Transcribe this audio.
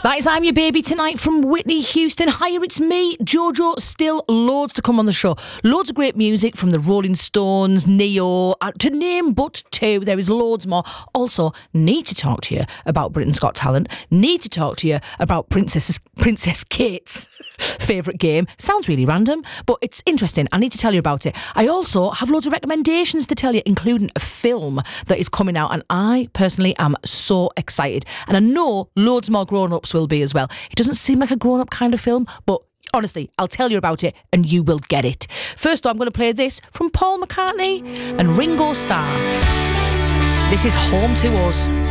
That is I'm Your Baby tonight from Whitney Houston. Hiya, it's me, Jojo. Still loads to come on the show. Loads of great music from the Rolling Stones, Neo, to name but two. There is loads more. Also, need to talk to you about Britain's Got Talent. Need to talk to you about Princess Kate's favourite game. Sounds really random, but it's interesting. I need to tell you about it. I also have loads of recommendations to tell you, including a film that is coming out, and I personally am so excited. And I know loads more grown-ups will be as well. It doesn't seem like a grown-up kind of film, but honestly, I'll tell you about it and you will get it. First, I'm going to play this from Paul McCartney and Ringo Starr. This is Home to Us.